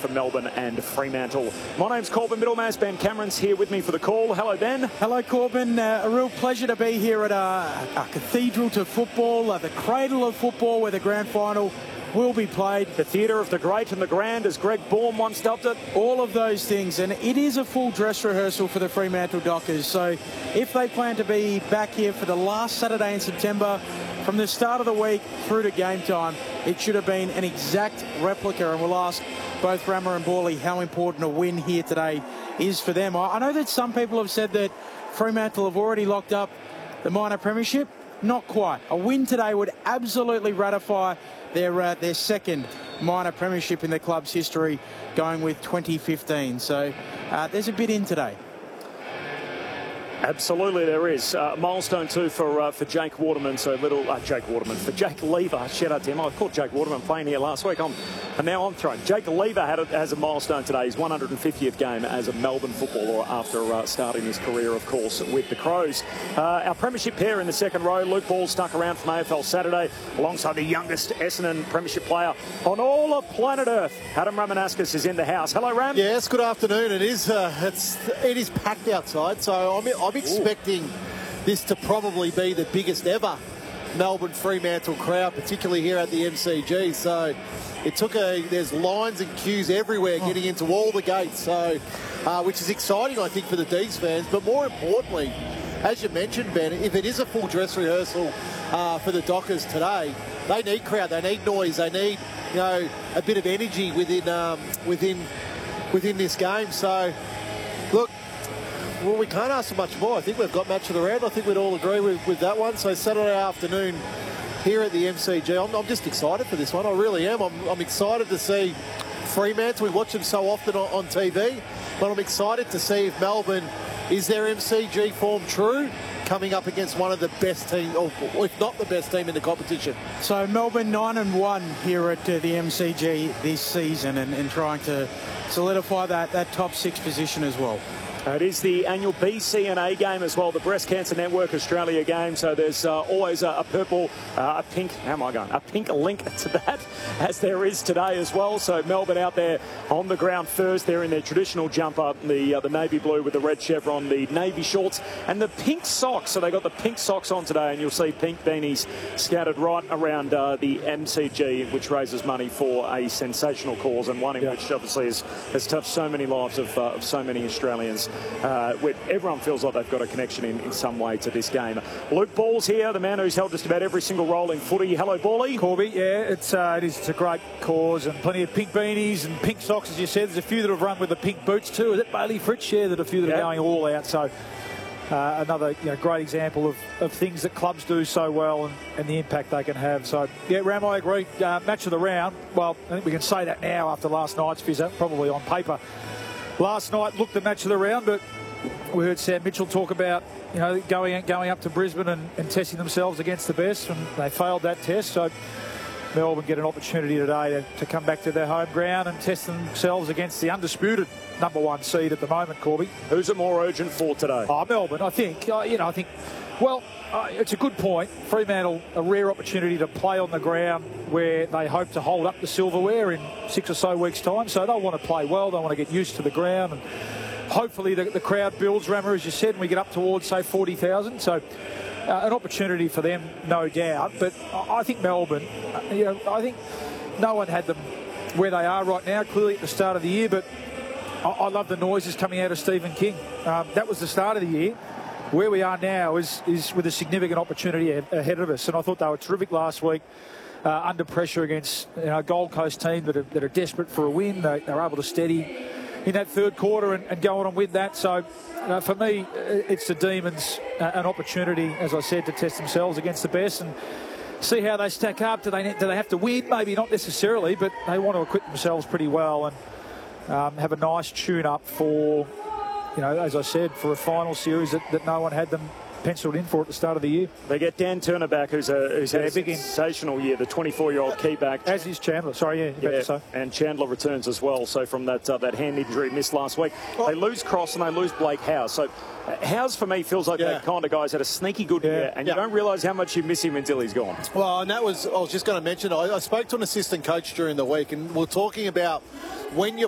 for Melbourne and Fremantle. My name's Corbin Middlemass. Ben Cameron's here with me for the call. Hello, Ben. Hello, Corbin. A real pleasure to be here at our cathedral to football, the cradle of football, where the grand final will be played. The theatre of the great and the grand, as Greg Baum once dubbed it. All of those things, and it is a full dress rehearsal for the Fremantle Dockers. So if they plan to be back here for the last Saturday in September, from the start of the week through to game time, it should have been an exact replica. And we'll ask both Rammer and Borley how important a win here today is for them. I know that some people have said that Fremantle have already locked up the minor premiership. Not quite. A win today would absolutely ratify their second minor premiership in the club's history, going with 2015. So there's a bit in today. Absolutely, there is. Milestone too for Jake Waterman. So for Jake Lever. Shout out to him. I caught Jake Waterman playing here last week. And now I'm thrown. Jake Lever has a milestone today. His 150th game as a Melbourne footballer after starting his career, of course, with the Crows. Our premiership pair in the second row. Luke Ball stuck around from AFL Saturday alongside the youngest Essendon premiership player on all of planet Earth. Adam Ramanauskas is in the house. Hello, Ram. Yes, good afternoon. It is packed outside, so I'm expecting this to probably be the biggest ever Melbourne Fremantle crowd, particularly here at the MCG. So there's lines and queues everywhere getting into all the gates, so which is exciting, I think, for the Dees fans. But more importantly, as you mentioned, Ben, if it is a full dress rehearsal for the Dockers today, they need crowd, they need noise, they need a bit of energy within this game. So look. Well, we can't ask for much more. I think we've got match of the round. I think we'd all agree with that one. So Saturday afternoon here at the MCG, I'm just excited for this one. I really am. I'm excited to see Fremantle. We watch them so often on TV, but I'm excited to see if Melbourne is their MCG form true, coming up against one of the best teams, or if not the best team in the competition. So Melbourne 9-1 here at the MCG this season, and trying to solidify that top six position as well. It is the annual BCNA game as well, the Breast Cancer Network Australia game. So there's always a pink link to that, as there is today as well. So Melbourne out there on the ground first. They're in their traditional jumper, the navy blue with the red chevron, the navy shorts, and the pink socks. So they got the pink socks on today, and you'll see pink beanies scattered right around the MCG, which raises money for a sensational cause, and one in which obviously has touched so many lives of so many Australians. Where everyone feels like they've got a connection in some way to this game. Luke Ball's here, the man who's held just about every single role in footy. Hello, Bally. Corby, yeah, it's a great cause, and plenty of pink beanies and pink socks, as you said. There's a few that have run with the pink boots too. Is it Bailey Fritz? Yeah, that a few that are going all out. So another great example of things that clubs do so well and the impact they can have. So yeah, Ram, I agree. Match of the round. Well, I think we can say that now after last night's fizzer, probably on paper. Last night looked the match of the round, but we heard Sam Mitchell talk about going up to Brisbane and testing themselves against the best, and they failed that test. So Melbourne get an opportunity today to come back to their home ground and test themselves against the undisputed number one seed at the moment, Corby. Who's it more urgent for today? Melbourne, I think. It's a good point. Fremantle, a rare opportunity to play on the ground where they hope to hold up the silverware in 6 or so weeks' time. So they'll want to play well. They want to get used to the ground, and hopefully the crowd builds, Rammer, as you said, and we get up towards, say, 40,000. So an opportunity for them, no doubt. But I think Melbourne, I think no one had them where they are right now, clearly at the start of the year. But I love the noises coming out of Stephen King. That was the start of the year. Where we are now is with a significant opportunity ahead of us, and I thought they were terrific last week under pressure against a Gold Coast team that are desperate for a win. They're able to steady in that third quarter and go on and win that. So for me, it's the Demons an opportunity, as I said, to test themselves against the best and see how they stack up. Do they have to win? Maybe not necessarily, but they want to equip themselves pretty well and have a nice tune-up for, as I said, for a final series that no one had them penciled in for at the start of the year. They get Dan Turner back, who's had a big sensational year, the 24-year-old key back. As is Chandler. Sorry, yeah. And Chandler returns as well. So from that hand injury missed last week, they lose Cross and they lose Blake Howes. So Howes, for me, feels like that kind of guy's had a sneaky good year, and you don't realise how much you miss him until he's gone. Well, and I was just going to mention, I spoke to an assistant coach during the week, and we're talking about when you're